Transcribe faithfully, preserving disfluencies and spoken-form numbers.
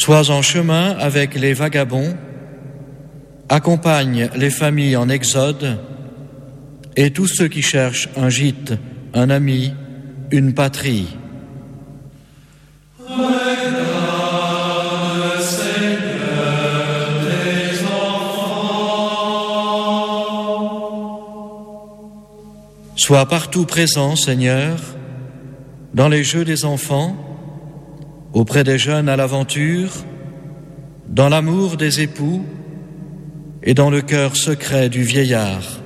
Sois en chemin avec les vagabonds, accompagne les familles en exode et tous ceux qui cherchent un gîte, un ami, une patrie. Sois partout présent, Seigneur, dans les jeux des enfants, auprès des jeunes à l'aventure, dans l'amour des époux et dans le cœur secret du vieillard.